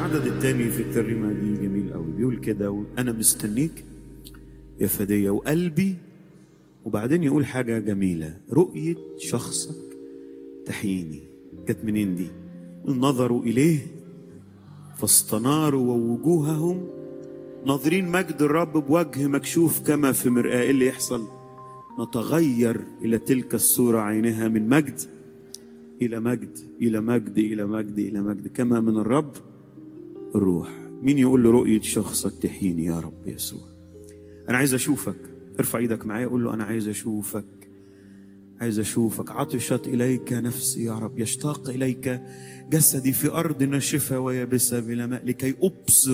العدد الثاني في الترنيمة دي جميل قوي، بيقول كده: أنا مستنيك يا فدية وقلبي. وبعدين يقول حاجة جميلة: رؤية شخصك تحييني. جت منين دي؟ نظروا إليه فاستناروا ووجوههم ناظرين مجد الرب بوجه مكشوف كما في مرآة. إيه اللي يحصل؟ نتغير إلى تلك الصورة عينها من مجد إلى مجد إلى مجد إلى مجد إلى مجد كما من الرب الروح. مين يقول له رؤية شخصك تحييني يا رب يسوع؟ أنا عايز أشوفك. ارفع إيدك معايا، قول له: أنا عايز أشوفك، عايز أشوفك. عطشت إليك نفسي يا رب، يشتاق إليك جسدي في أرض ناشفة ويابسة بلا ماء، لكي أبصر